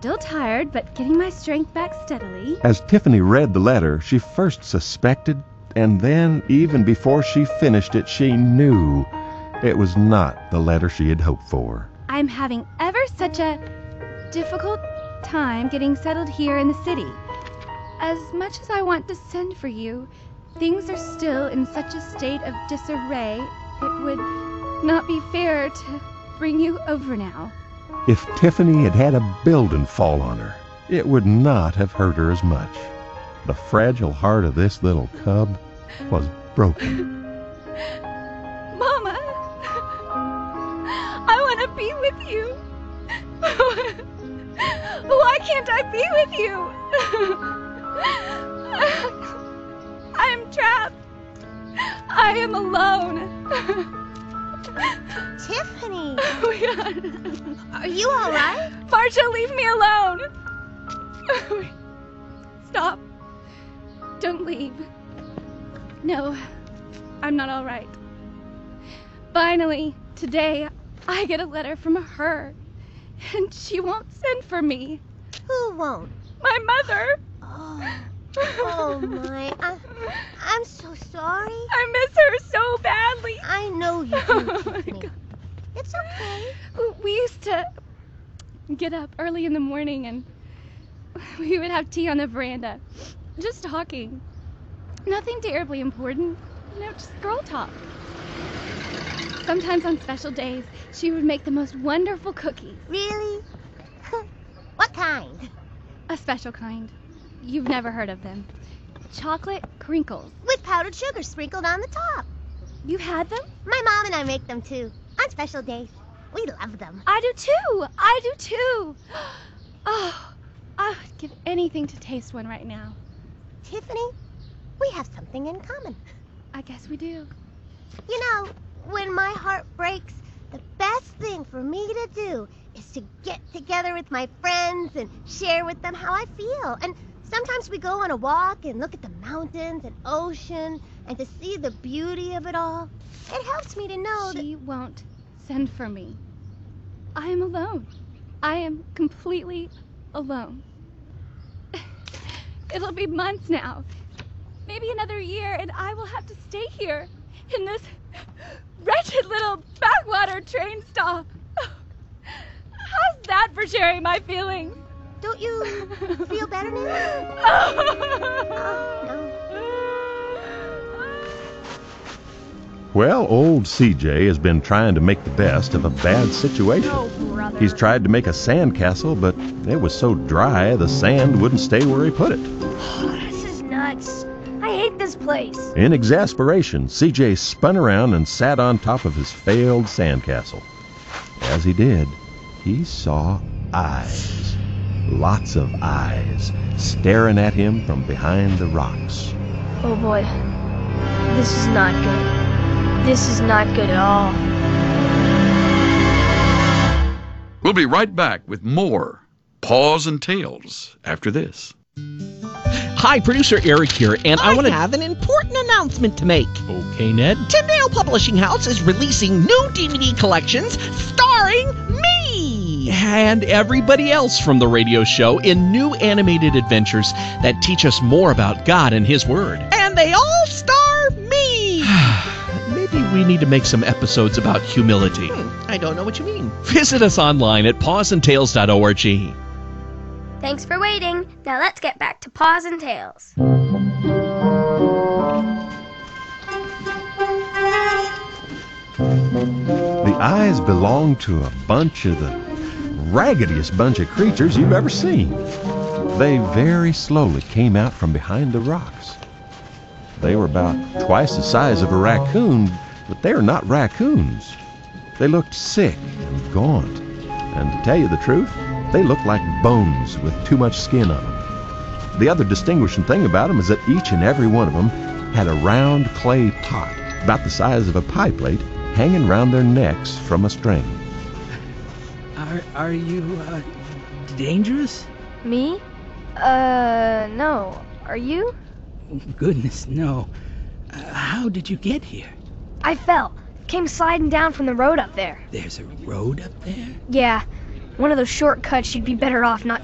still tired, but getting my strength back steadily. As Tiffany read the letter, she first suspected, and then, even before she finished it, she knew it was not the letter she had hoped for. I'm having ever such a difficult time getting settled here in the city. As much as I want to send for you, things are still in such a state of disarray, it would not be fair to bring you over now. If Tiffany had had a building fall on her, it would not have hurt her as much. The fragile heart of this little cub was broken. Mama, I want to be with you. Why can't I be with you? I'm trapped. I am alone. Tiffany! Oh my God. Are you all right? Marcia, leave me alone. Stop. Don't leave. No, I'm not all right. Finally, today, I get a letter from her, and she won't send for me. Who won't? My mother. Oh my. I'm so sorry. I miss her so badly. I know you do, Oh my Tiffany. God. It's okay. We used to get up early in the morning and we would have tea on the veranda, just talking. Nothing terribly important, just girl talk. Sometimes on special days, she would make the most wonderful cookies. Really? What kind? A special kind. You've never heard of them. Chocolate crinkles. With powdered sugar sprinkled on the top. You had them? My mom and I make them too, on special days. We love them. I do too. I do too. Oh, I would give anything to taste one right now. Tiffany, we have something in common. I guess we do. You know, when my heart breaks, the best thing for me to do is to get together with my friends and share with them how I feel. And sometimes we go on a walk and look at the mountains and ocean and to see the beauty of it all. It helps me to know that... She won't send for me. I am alone. I am completely alone. It'll be months now. Maybe another year, and I will have to stay here in this wretched little backwater train stop. How's that for sharing my feelings? Don't you feel better now? Oh, no. Well, old CJ has been trying to make the best of a bad situation. No, brother. He's tried to make a sandcastle, but it was so dry the sand wouldn't stay where he put it. This is nuts. I hate this place. In exasperation, CJ spun around and sat on top of his failed sandcastle. As he did, he saw eyes. Lots of eyes staring at him from behind the rocks. Oh boy. This is not good. This is not good at all. We'll be right back with more Paws and Tales after this. Hi, producer Eric here, and I want to have an important announcement to make. Okay, Ned. Tyndale Publishing House is releasing new DVD collections starring me! And everybody else from the radio show in new animated adventures that teach us more about God and His Word. And they all star me! Maybe we need to make some episodes about humility. I don't know what you mean. Visit us online at pawsandtales.org. Thanks for waiting. Now let's get back to Paws and Tales. The eyes belonged to a bunch of the raggediest bunch of creatures you've ever seen. They very slowly came out from behind the rocks. They were about twice the size of a raccoon, but they were not raccoons. They looked sick and gaunt, and to tell you the truth, they looked like bones with too much skin on them. The other distinguishing thing about them is that each and every one of them had a round clay pot about the size of a pie plate hanging round their necks from a string. Are you, dangerous? Me? No. Are you? Goodness, no. How did you get here? I fell. Came sliding down from the road up there. There's a road up there? Yeah. One of those shortcuts you'd be better off not